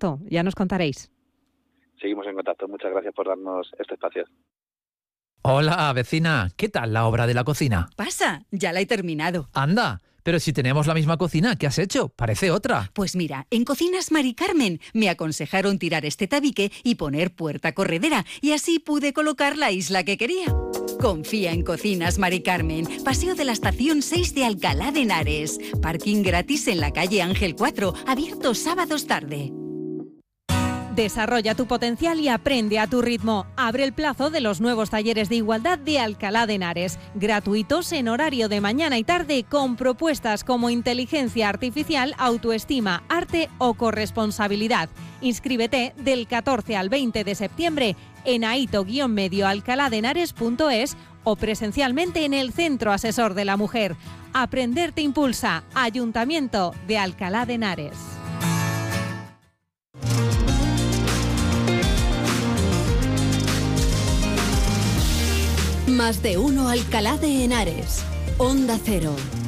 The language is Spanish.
contacto, ya nos contaréis. Seguimos en contacto. Muchas gracias por darnos este espacio. Hola, vecina. ¿Qué tal la obra de la cocina? Pasa, ya la he terminado. Anda, pero si tenemos la misma cocina, ¿qué has hecho? Parece otra. Pues mira, en Cocinas Mari Carmen me aconsejaron tirar este tabique y poner puerta corredera, y así pude colocar la isla que quería. Confía en Cocinas Mari Carmen, Paseo de la Estación 6 de Alcalá de Henares. Parking gratis en la calle Ángel 4, abierto sábados tarde. Desarrolla tu potencial y aprende a tu ritmo. Abre el plazo de los nuevos talleres de igualdad de Alcalá de Henares, gratuitos en horario de mañana y tarde, con propuestas como inteligencia artificial, autoestima, arte o corresponsabilidad. Inscríbete del 14 al 20 de septiembre en aito-medioalcaladehenares.es o presencialmente en el Centro Asesor de la Mujer. Aprender te impulsa. Ayuntamiento de Alcalá de Henares. Más de uno Alcalá de Henares. Onda Cero.